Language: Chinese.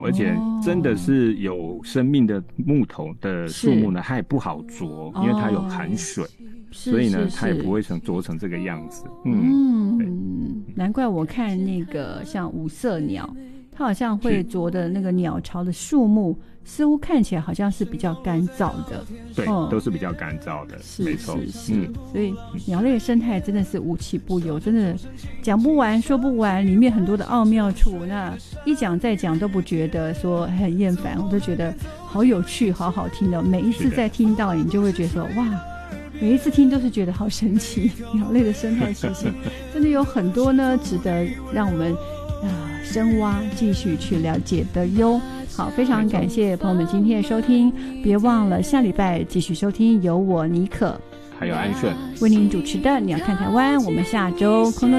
而且真的是有生命的木头的树木呢，它也不好啄，因为它有含水，所以呢，它也不会啄成这个样子。 难怪我看那个像五色鸟，它好像会啄的那个鸟巢的树木，似乎看起来好像是比较干燥的。 对，都是比较干燥的，没错。 所以鸟类生态真的是无奇不有，真的讲不完说不完，里面很多的奥妙处，那一讲再讲都不觉得说很厌烦，我都觉得好有趣好好听的，每一次再听到你就会觉得说哇，每一次听都是觉得好神奇，鸟类的生态习性真的有很多呢值得让我们深挖继续去了解的哟。好，非常感谢朋友们今天的收听，别忘了下礼拜继续收听由我妮可还有安顺为您主持的《你要看台湾》，我们下周空中